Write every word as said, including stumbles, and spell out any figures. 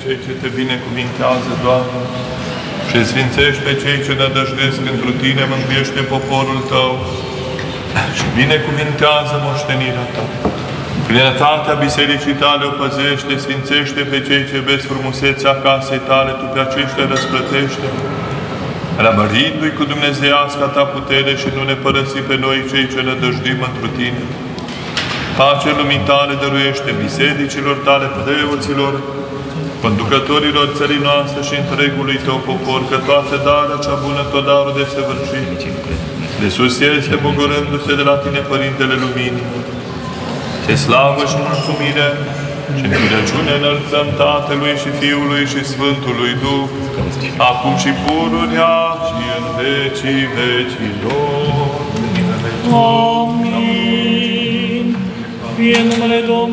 cei ce te binecuvintează, Doamne, și sfințești pe cei ce nădăjduiesc întru Tine, mântuiește poporul Tău și binecuvintează moștenirea Ta. Plinătatea bisericii Tale o păzește, sfințește pe cei ce vezi frumusețea casei Tale, Tu pe aceștia răsplătește. Rămărindu-i cu dumnezeiasca Ta putere și nu ne părăsi pe noi cei ce nădăjduim întru Tine. Pace lumii Tale dăruiește bisericilor Tale, preoților, conducătorilor țării noastre și întregului Tău popor, că toată darea cea bună, tot darul de săvârșit, de sus este bucurându-se de la Tine, Părintele Luminii. Ce slavă și mulțumire și înțelepciune înălțăm Tatălui și Fiului și Sfântului Duh, acum și pururea și în vecii vecilor. Amin. Fie numele Domnului.